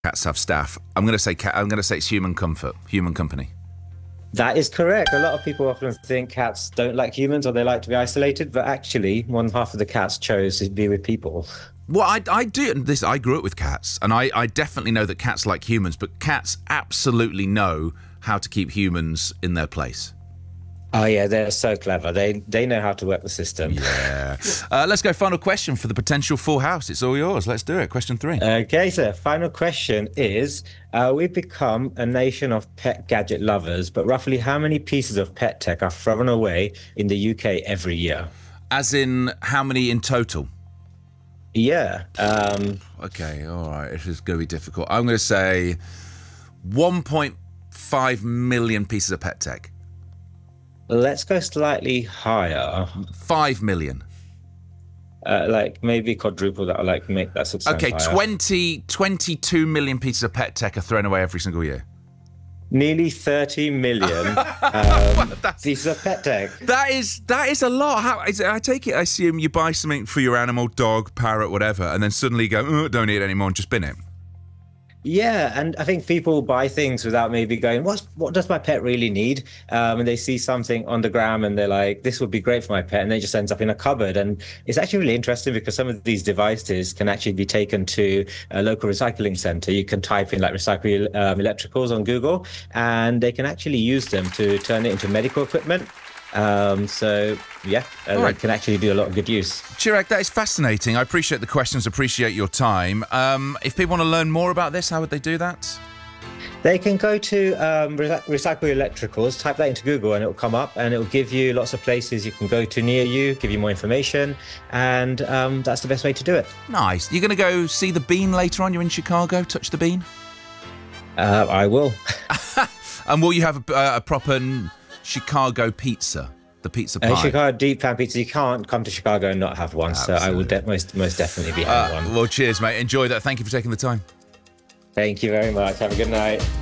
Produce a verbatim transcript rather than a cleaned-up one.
cats have staff. I'm going to say cat. I'm going to say it's human comfort, human company. That is correct. A lot of people often think cats don't like humans or they like to be isolated, but actually, one half of the cats chose to be with people. Well, I, I do this. I grew up with cats, and I, I definitely know that cats like humans, but cats absolutely know how to keep humans in their place. Oh yeah, they're so clever. They they know how to work the system. Yeah. uh, let's go. Final question for the potential full house. It's all yours. Let's do it. Question three. Okay, so final question is: uh, we've become a nation of pet gadget lovers, but roughly how many pieces of pet tech are thrown away in the U K every year? As in, how many in total? Yeah. Um, okay. All right. This is going to be difficult. I'm going to say one point five million pieces of pet tech. Let's go slightly higher. Five million. Uh, like maybe quadruple that, or like make that sound Okay, higher. twenty, twenty-two million pieces of pet tech are thrown away every single year. Nearly thirty million um, pieces of pet tech. That is that is a lot. How, is it, I take it, I assume you buy something for your animal, dog, parrot, whatever, and then suddenly go, oh, don't need it anymore, and just bin it. Yeah, and I think people buy things without maybe going, what what does my pet really need? Um, and they see something on the gram and they're like, this would be great for my pet, and it just ends up in a cupboard. And it's actually really interesting because some of these devices can actually be taken to a local recycling center. You can type in like recycle um, electricals on Google, and they can actually use them to turn it into medical equipment. Um, so yeah, uh, right. They can actually do a lot of good use. Chirag, that is fascinating. I appreciate the questions, appreciate your time. Um, if people want to learn more about this, how would they do that? They can go to um, Recycle Electricals, type that into Google, and it will come up, and it will give you lots of places you can go to near you, give you more information, and um, that's the best way to do it. Nice. You're going to go see the Bean later on? You're in Chicago, touch the Bean? Uh, I will. And will you have a, a proper Chicago pizza? The pizza pie. Uh, Chicago deep pan pizza. You can't come to Chicago and not have one. Absolutely. So I will de- most most definitely be having uh, one. Well, cheers, mate. Enjoy that. Thank you for taking the time. Thank you very much. Have a good night.